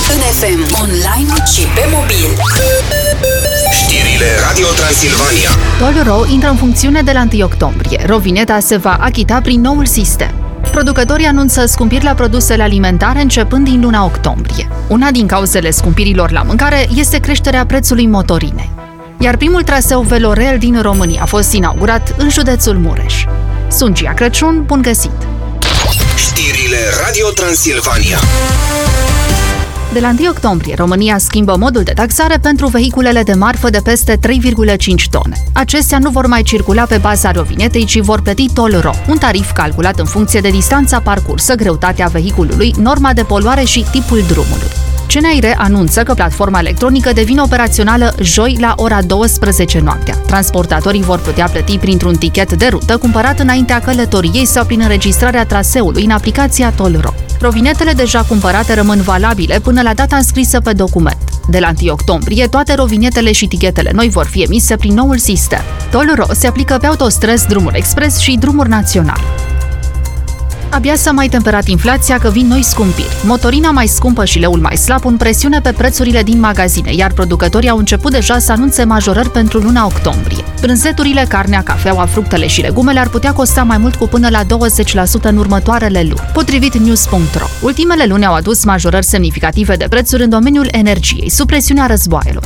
în FM, online și pe mobil. Știrile Radio Transilvania. Toll-Ro intră în funcțiune de la 1 octombrie. Rovineta se va achita prin noul sistem. Producătorii anunță scumpiri la produsele alimentare începând din luna octombrie. Una din cauzele scumpirilor la mâncare este creșterea prețului motorinei. Iar primul traseu velorel din România a fost inaugurat în județul Mureș. Sunt Gia Crăciun, bun găsit! Știrile Radio Transilvania. De la 1 octombrie, România schimbă modul de taxare pentru vehiculele de marfă de peste 3,5 tone. Acestea nu vor mai circula pe baza rovinetei, ci vor plăti Toll-Ro, un tarif calculat în funcție de distanța parcursă, greutatea vehiculului, norma de poluare și tipul drumului. CNAIR anunță că platforma electronică devine operațională joi la ora 12 noaptea. Transportatorii vor putea plăti printr-un tichet de rută cumpărat înaintea călătoriei sau prin înregistrarea traseului în aplicația Toll-Ro. Rovinetele deja cumpărate rămân valabile până la data înscrisă pe document. De la 1 octombrie, toate rovinetele și tichetele noi vor fi emise prin noul sistem. Toll-Ro se aplică pe autostrăzi, drumuri expres și drumuri naționale. Abia s-a mai temperat inflația că vin noi scumpiri. Motorina mai scumpă și leul mai slab pun presiune pe prețurile din magazine, iar producătorii au început deja să anunțe majorări pentru luna octombrie. Brânzeturile, carnea, cafeaua, fructele și legumele ar putea costa mai mult cu până la 20% în următoarele luni, potrivit news.ro. Ultimele luni au adus majorări semnificative de prețuri în domeniul energiei, sub presiunea războaielor.